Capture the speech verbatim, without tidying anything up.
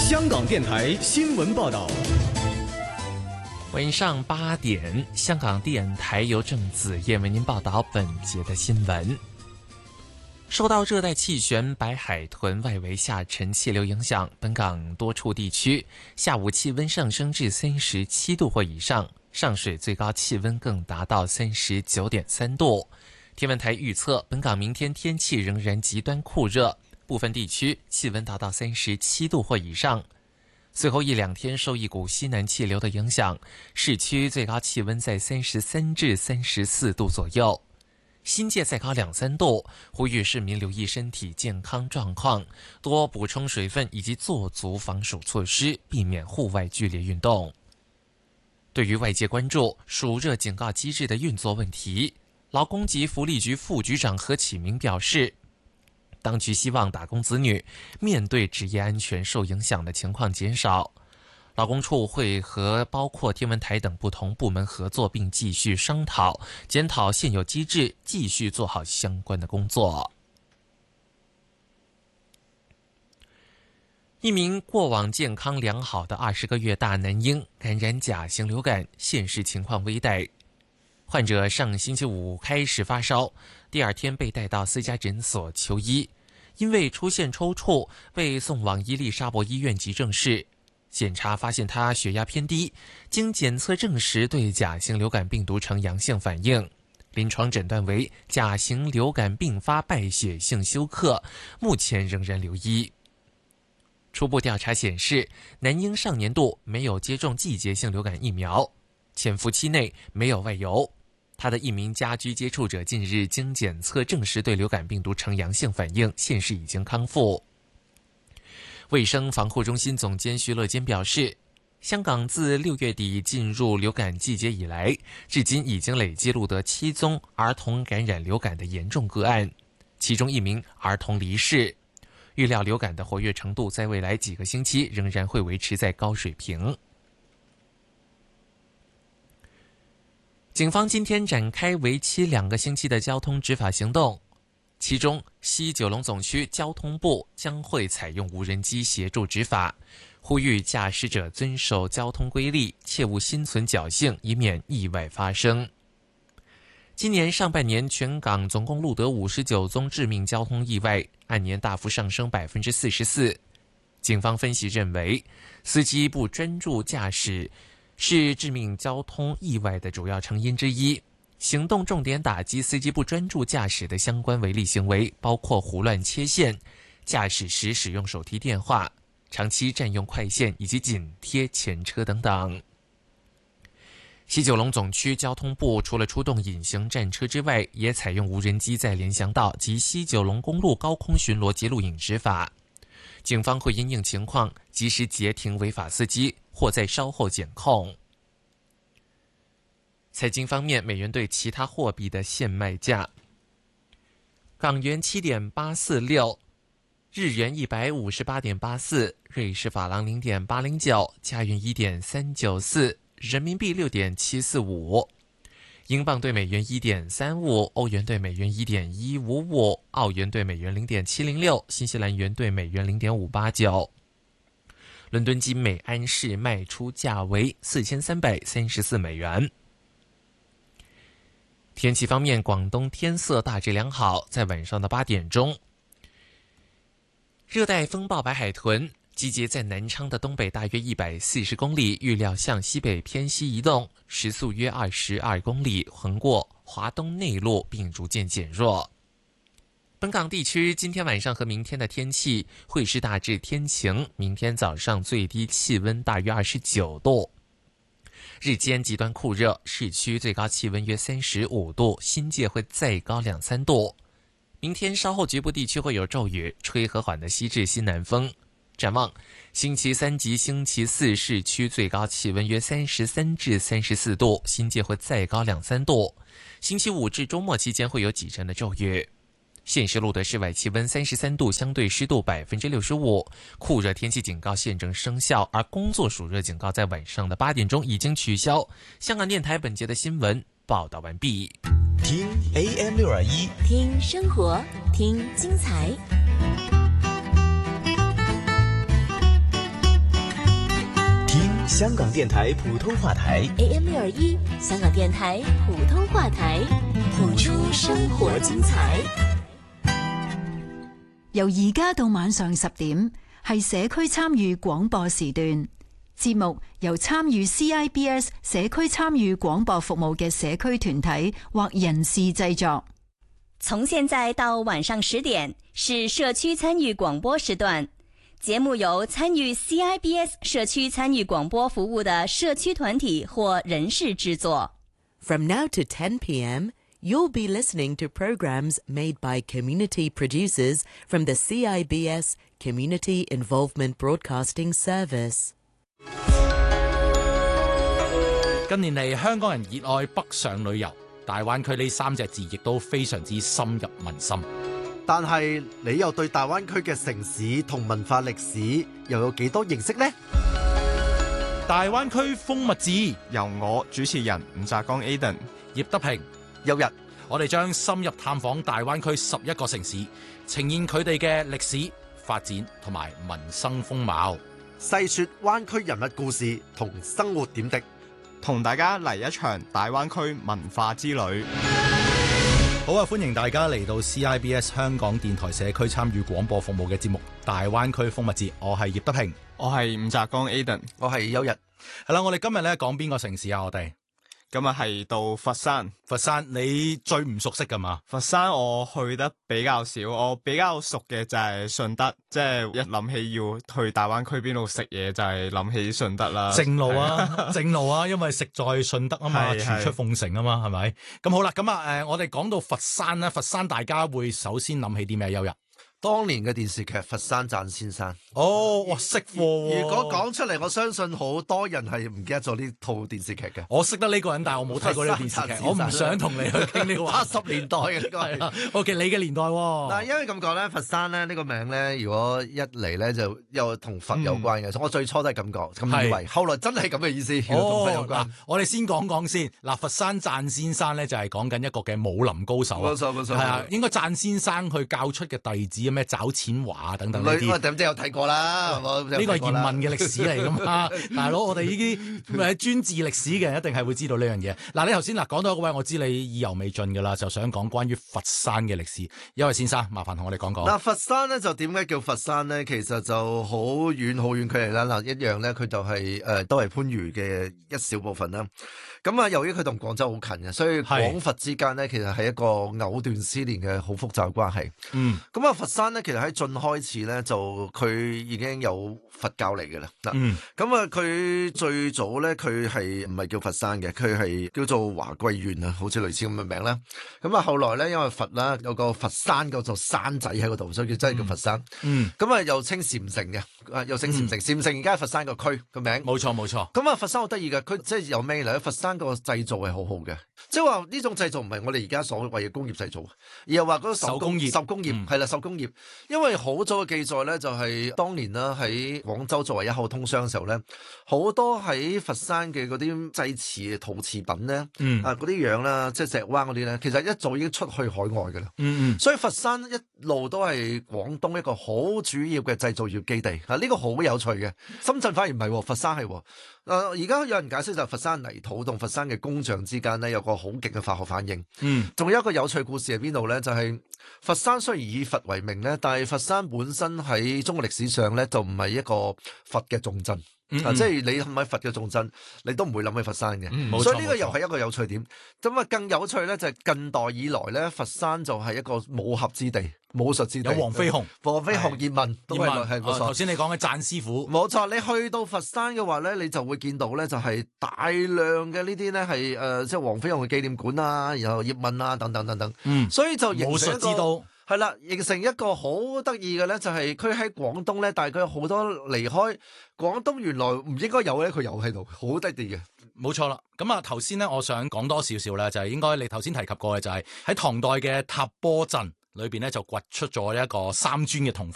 香港电台新闻报道。 晚上八点，香港电台由郑子燕为您报道本节的新闻。受到热带气旋白海豚外围下沉气流影响，本港多处地区下午气温上升至三十七度或以上，上水最高气温更达到三十九点三度。天文台预测，本港明天天气仍然极端酷热，部分地区气温达到三十七度或以上。随后一两天受一股西南气流的影响，市区最高气温在三十三至三十四度左右，新界再高两三度。呼吁市民留意身体健康状况，多补充水分以及做足防暑措施，避免户外剧烈运动。对于外界关注暑热警告机制的运作问题，劳工及福利局副局长何启明表示，当局希望打工子女面对职业安全受影响的情况减少，劳工处会和包括天文台等不同部门合作，并继续商讨检讨现有机制，继续做好相关的工作。一名过往健康良好的二十个月大男婴感染甲型流感，现时情况危殆。患者上星期五开始发烧，第二天被带到私家诊所求医，因为出现抽搐，被送往伊丽莎白医院急症室。检查发现他血压偏低，经检测证实对甲型流感病毒呈阳性反应，临床诊断为甲型流感并发败血性休克，目前仍然留医。初步调查显示，男婴上年度没有接种季节性流感疫苗，潜伏期内没有外游。他的一名家居接触者近日经检测证实对流感病毒呈阳性反应，现时已经康复。卫生防护中心总监徐乐坚表示，香港自六月底进入流感季节以来，至今已经累计录得七宗儿童感染流感的严重个案，其中一名儿童离世。预料流感的活跃程度在未来几个星期仍然会维持在高水平。警方今天展开为期两个星期的交通执法行动，其中西九龙总区交通部将会采用无人机协助执法，呼吁驾驶者遵守交通规例，切勿心存侥幸，以免意外发生。今年上半年全港总共录得五十九宗致命交通意外，按年大幅上升 百分之四十四。 警方分析认为，司机不专注驾驶是致命交通意外的主要成因之一。行动重点打击司机不专注驾驶的相关违例行为，包括胡乱切线、驾驶时使用手提电话、长期占用快线以及紧贴前车等等。西九龙总区交通部除了出动隐形战车之外，也采用无人机在联翔道及西九龙公路高空巡逻及录影执法。警方会因应情况及时截停违法司机，或在稍后检控。财经方面，美元对其他货币的现卖价：港元 七点八四六， 日元 一百五十八点八四， 瑞士法郎 零点八零九， 加元 一点三九四， 人民币 六点七四五，英镑对美元 一点三五， 欧元对美元 一点一五五， 澳元对美元 零点七零六， 新西兰元对美元 零点五八九。伦敦金每安士卖出价为四千三百三十四美元。天气方面，广东天色大致良好，在晚上的八点钟，热带风暴白海豚集结在南昌的东北大约一百四十公里，预料向西北偏西移动，时速约二十二公里，横过华东内陆并逐渐减弱。本港地区今天晚上和明天的天气会是大致天晴，明天早上最低气温大约二十九度，日间极端酷热，市区最高气温约三十五度，新界会再高两三度。明天稍后局部地区会有骤雨，吹和缓的西至西南风。展望星期三及星期四，市区最高气温约三十三至三十四度，新界会再高两三度。星期五至周末期间会有几阵的骤雨。现时录得室外气温三十三度，相对湿度 百分之六十五， 酷热天气警告现正生效，而工作暑热警告在晚上的八点钟已经取消。香港电台本节的新闻报道完毕。 听 A M 六二一， 听生活，听精彩。 香港電台普通話台 A M 六二一，香港電台普通話台，譜出生活精彩。 由而家到晚上十點，係社區參與廣播時段。節目由參與 C I B S 社區參與廣播服務嘅社區團體或人士製作。 從現在到晚上十點是社區參與廣播時段，節目由參與 C I B S 社區參與廣播服務的社區團體或人士製作。 From now to ten p.m., you'll be listening to programs made by community producers from the C I B S Community Involvement Broadcasting Service。 近年嚟，香港人熱愛北上旅遊，大灣區呢三隻字亦都非常之深入民心。 但係你又對大灣區嘅城市同文化歷史又有幾多認識呢？ 大灣區風物誌由我主持人吳澤剛 Aden、 葉德平、 有日， 我哋將深入探訪大灣區十一個城市，呈現佢哋嘅歷史發展同埋民生風貌， 細說灣區人物故事同生活點滴， 同大家嚟一場大灣區文化之旅。 好啊！歡迎大家嚟到 C I B S 香港電台社區參與廣播服務嘅節目《大灣區風物誌》，我係葉德平， 我係伍澤剛 Aden， 我係有日。 係啦，我哋今日咧講邊個城市啊？我哋今日係到佛山。 佛山你最唔熟悉噶嘛？ 佛山我去得比較少，我比較熟嘅就係順德，即係一諗起要去大灣區邊度食嘢，就係諗起順德啦。 正路啊，正路啊，因為食在順德啊嘛，廚出鳳城啊嘛，係咪？咁好啦，咁啊，誒，我哋講到佛山咧，佛山大家會首先諗起啲咩？有日當年嘅電視劇《佛山讚先生》。 哦，哇，識貨喎！ 如果講出嚟，我相信好多人係唔記得咗呢套電視劇嘅。 我識得呢個人，但係我冇睇過呢個電視劇，我唔想同你去傾呢個話。 八十年代嘅呢個係 ，OK， 你嘅年代喎。 嗱，因為咁講咧，佛山咧呢個名咧，如果一嚟咧就又同佛有關嘅，嗯、我最初都係咁講，咁以為，後來真係咁嘅意思，同佛有關。 嗱，我哋先講講先。嗱，佛山讚先生咧就係講緊一個嘅武林高手。 冇錯冇錯。 係啊，應該讚先生去教出嘅弟子咩找錢話等等呢啲。 我點知有睇過啦？ 呢個係嚴問嘅歷史嚟噶嘛，大佬，我哋呢啲誒專治歷史嘅人一定係會知道呢樣嘢。嗱，你頭先嗱講到一個位，我知你意猶未盡噶啦，就想講關於佛山嘅歷史。一位先生，麻煩同我哋講講。 嗱，佛山咧就點解叫佛山咧？其實就好遠好遠距離啦。嗱，一樣咧，佢就係、是、誒、呃、都係番禺嘅一小部分啦。咁啊，由於佢同廣州好近嘅，所以廣佛之間咧，其實係一個藕斷絲連嘅好複雜嘅關係。 嗯。 咁啊，佛山咧，其實喺晉開始咧，就佢已經有佛教嚟嘅啦。嗱、嗯，咁啊，佢最早咧，佢係唔係叫佛山嘅？佢係叫做華貴縣啊，好似類似咁嘅名啦。咁啊，後來咧，因為佛啦有個佛山嗰座山仔喺嗰度，所以真係叫佛山。嗯。咁啊，又稱禪城嘅，啊又稱禪城。禪城而家係佛山個區個名。 冇錯冇錯。咁啊，佛山好得意嘅，佢即係有咩嚟咧？佛山個製造係好好嘅，即係話呢種製造唔係我哋而家所謂嘅工業製造，而係話嗰個手工業。手工業係啦，手工業。因為好早嘅記載咧，就係當年啦喺廣州作為一口通商嘅時候咧，好多喺佛山嘅嗰啲製瓷嘅陶瓷品咧，嗯、啊嗰啲樣啦，即係石灣嗰啲咧，其實一早已經出去海外㗎啦。嗯嗯。所以佛山一路都係廣東一個好主要嘅製造業基地。啊，呢個好有趣嘅。深圳反而唔係，佛山係。誒，而家有人解釋就係佛山泥土同佛山嘅工匠之間咧有個好勁嘅化學反應。嗯，仲有一個有趣故事喺邊度咧？就係、是、佛山雖然以佛為名咧，但係佛山本身喺中國歷史上咧就唔係一個佛嘅重鎮。嗯嗯啊，即係你諗起佛嘅重鎮，你都唔會諗起佛山嘅。嗯、所以呢個又係一個有趣點。咁啊，更有趣咧就係近代以來咧，佛山就係一個武俠之地、武術之地。 有黃飛鴻、 黃飛鴻、葉問都係係冇錯。 頭先你講嘅讚師傅， 冇錯。你去到佛山嘅話咧，你就會見到咧，就係大量嘅呢啲咧係誒，即係黃飛鴻嘅紀念館啊，然後葉問啊等等等等。嗯，所以就形成一個武術之都。係啦，形成一個好得意嘅咧，就係佢喺廣東咧，但係佢有好多離開廣東，原來唔應該有咧，佢有喺度，好得意嘅。 冇錯啦，咁啊頭先咧，我想講多少少咧，就係、是、應該你頭先提及過嘅，就係喺唐代嘅塔波鎮裏邊咧，就掘出咗一個三尊嘅銅